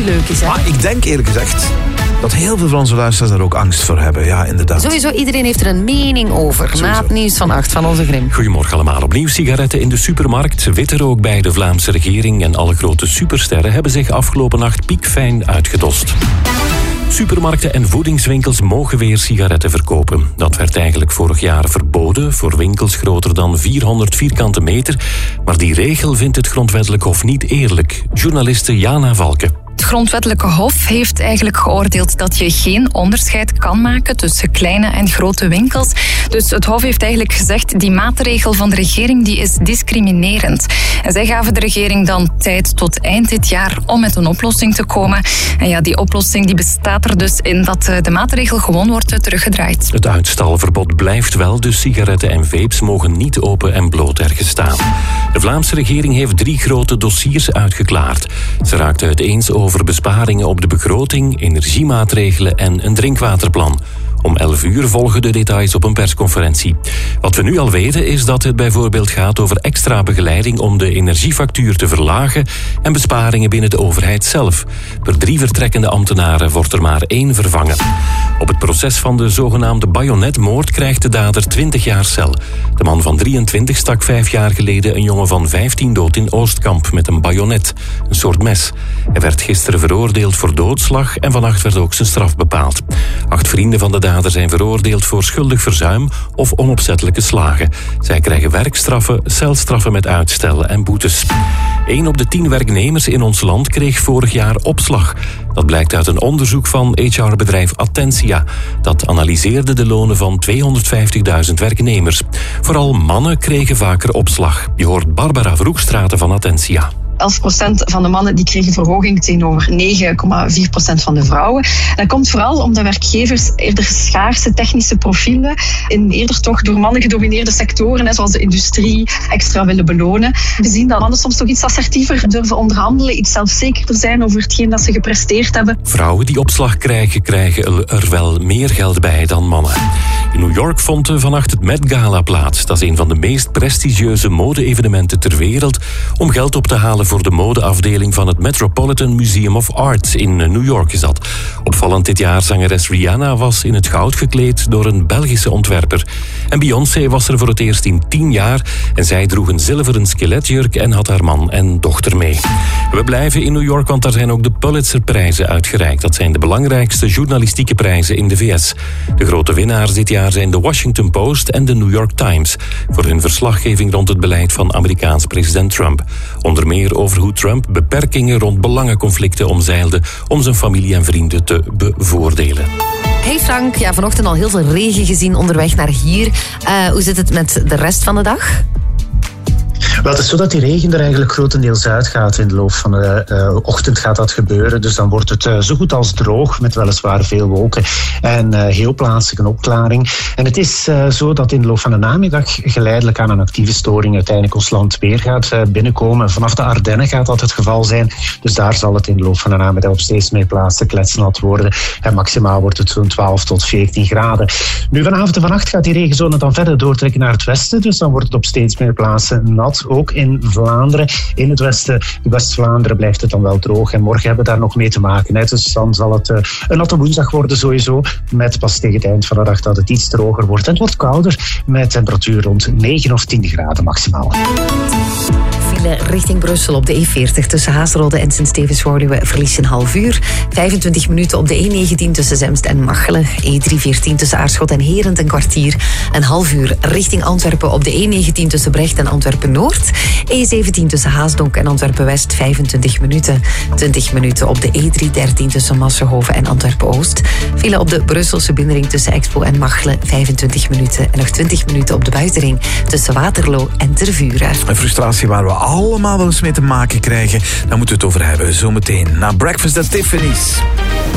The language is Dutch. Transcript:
niet leuk is. Hè? Maar ik denk eerlijk gezegd dat heel veel van onze luisteraars daar ook angst voor hebben. Ja, inderdaad. Sowieso, iedereen heeft er een mening over. Sowieso. Na het nieuws van 8 van onze Grim. Goedemorgen allemaal. Opnieuw sigaretten in de supermarkt. Witte rook bij de Vlaamse regering en alle grote supersterren hebben zich afgelopen nacht piekfijn uitgedost. Supermarkten en voedingswinkels mogen weer sigaretten verkopen. Dat werd eigenlijk vorig jaar verboden voor winkels groter dan 400 vierkante meter. Maar die regel vindt het Grondwettelijk Hof niet eerlijk. Journaliste Jana Valken. Het Grondwettelijke Hof heeft eigenlijk geoordeeld dat je geen onderscheid kan maken tussen kleine en grote winkels. Dus het Hof heeft eigenlijk gezegd, die maatregel van de regering die is discriminerend. En zij gaven de regering dan tijd tot eind dit jaar om met een oplossing te komen. En ja, die oplossing die bestaat er dus in dat de maatregel gewoon wordt teruggedraaid. Het uitstalverbod blijft wel, dus sigaretten en vapes mogen niet open en bloot ergens staan. De Vlaamse regering heeft 3 grote dossiers uitgeklaard. Ze raakten het eens over besparingen op de begroting, energiemaatregelen en een drinkwaterplan. Om 11 uur volgen de details op een persconferentie. Wat we nu al weten is dat het bijvoorbeeld gaat over extra begeleiding om de energiefactuur te verlagen en besparingen binnen de overheid zelf. Per 3 vertrekkende ambtenaren wordt er maar 1 vervangen. Op het proces van de zogenaamde bajonetmoord krijgt de dader 20 jaar cel. De man van 23 stak 5 jaar geleden een jongen van 15 dood in Oostkamp met een bajonet, een soort mes. Hij werd gisteren veroordeeld voor doodslag en vannacht werd ook zijn straf bepaald. 8 vrienden van de dader zijn veroordeeld voor schuldig verzuim of onopzettelijke slagen. Zij krijgen werkstraffen, celstraffen met uitstel en boetes. 1 op de 10 werknemers in ons land kreeg vorig jaar opslag. Dat blijkt uit een onderzoek van HR-bedrijf Attentia. Dat analyseerde de lonen van 250.000 werknemers. Vooral mannen kregen vaker opslag. Je hoort Barbara Vroegstraten van Attentia. 11% van de mannen die kregen verhoging tegenover 9,4% van de vrouwen. Dat komt vooral omdat werkgevers eerder schaarse technische profielen in eerder toch door mannen gedomineerde sectoren, zoals de industrie, extra willen belonen. We zien dat mannen soms toch iets assertiever durven onderhandelen, iets zelfzekerder zijn over hetgeen dat ze gepresteerd hebben. Vrouwen die opslag krijgen er wel meer geld bij dan mannen. In New York vond vannacht het Met Gala plaats. Dat is een van de meest prestigieuze mode-evenementen ter wereld om geld op te halen voor de modeafdeling van het Metropolitan Museum of Art in New York is dat. Opvallend dit jaar zangeres Rihanna was in het goud gekleed door een Belgische ontwerper. En Beyoncé was er voor het eerst in 10 jaar en zij droeg een zilveren skeletjurk en had haar man en dochter mee. We blijven in New York, want daar zijn ook de Pulitzerprijzen uitgereikt. Dat zijn de belangrijkste journalistieke prijzen in de VS. De grote winnaars dit jaar zijn de Washington Post en de New York Times voor hun verslaggeving rond het beleid van Amerikaans president Trump. Onder meer over hoe Trump beperkingen rond belangenconflicten omzeilde om zijn familie en vrienden te bevoordelen. Hey Frank, ja, vanochtend al heel veel regen gezien onderweg naar hier. Hoe zit het met de rest van de dag? Wel, het is zo dat die regen er eigenlijk grotendeels uitgaat. In de loop van de ochtend gaat dat gebeuren. Dus dan wordt het zo goed als droog, met weliswaar veel wolken. En heel plaatselijk een opklaring. En het is zo dat in de loop van de namiddag geleidelijk aan een actieve storing uiteindelijk ons land weer gaat binnenkomen. Vanaf de Ardennen gaat dat het geval zijn. Dus daar zal het in de loop van de namiddag op steeds meer plaatsen kletsnat worden. En maximaal wordt het zo'n 12 tot 14 graden. Nu vanavond en vannacht gaat die regenzone dan verder doortrekken naar het westen. Dus dan wordt het op steeds meer plaatsen nat. Ook in Vlaanderen. In het westen, West-Vlaanderen, blijft het dan wel droog. En morgen hebben we daar nog mee te maken. Dus dan zal het een natte woensdag worden sowieso. Met pas tegen het eind van de dag dat het iets droger wordt. En het wordt kouder met temperatuur rond 9 of 10 graden maximaal. File richting Brussel op de E40 tussen Hazelrode en Sint-Stevens-Woluwe verlies je een half uur. 25 minuten op de E19 tussen Zemst en Machelen. E314 tussen Aarschot en Herent een kwartier. Een half uur richting Antwerpen op de E19 tussen Brecht en Antwerpen-Noord. E17 tussen Haasdonk en Antwerpen-West 25 minuten. 20 minuten op de E313 tussen Massenhoven en Antwerpen-Oost. File op de Brusselse binnenring tussen Expo en Machelen 25 minuten. En nog 20 minuten op de buitenring tussen Waterloo en Tervuren. Een frustratie waar we allemaal wel eens mee te maken krijgen. Daar moeten we het over hebben zometeen. Na Breakfast at Tiffany's.